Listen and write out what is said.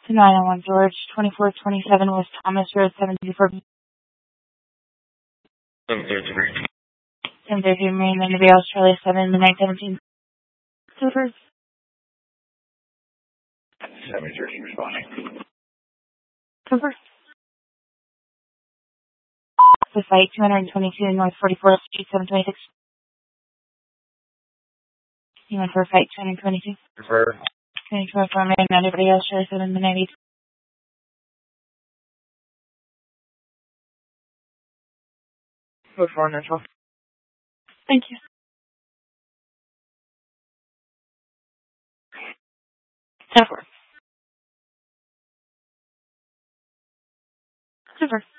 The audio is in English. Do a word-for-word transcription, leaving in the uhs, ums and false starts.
To nine oh one George, twenty-four twenty-seven West Thomas Road, seventy-four. seven thirty-three. seven thirty-three Marine, Navy, Australia, seven, midnight, seventeen. Super. seven thirty, responding. Super. The site, two twenty-two North forty-fourth Street, seven twenty-six. You went for a fight, two twenty-two. Prefer. twenty-four for Marine, Navy, Australia, seven, midnight, eight. Look for neutral. Thank you. Super. Super.